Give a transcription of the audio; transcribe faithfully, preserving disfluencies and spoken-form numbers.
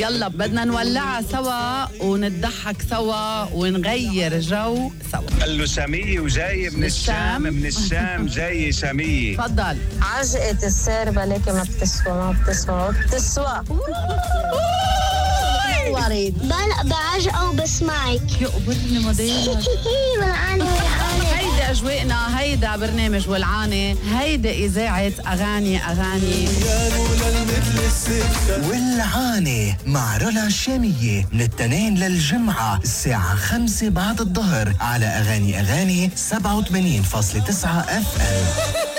يلا بدنا نولعها سوا ونضحك سوا ونغير جو سوا. قال له سمية وجاي من الشام، من الشام جاي سمية. تفضل. عجقة السير بلاكي ما بتسوى ما بتسوى ما بتسوى. وريد بلا بعجقة وبسمعك. يقبرني مضيعة. والعاني والعاني. هيدا أجواءنا، هيدا برنامج والعاني، هيدا إذاعة أغاني أغاني والعاني مع رولا الشامية من التنين للجمعة الساعة خمسة بعد الظهر على أغاني أغاني سبعة وثمانين فاصلة تسعة اف ام.